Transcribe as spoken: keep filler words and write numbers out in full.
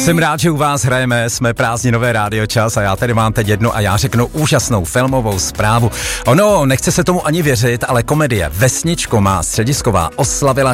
Jsem rád, že u vás hrajeme, jsme prázdninové rádio čas a já tady mám teď jednu a já řeknu úžasnou filmovou zprávu. Ono, nechce se tomu ani věřit, ale komedie Vesničko má středisková oslavila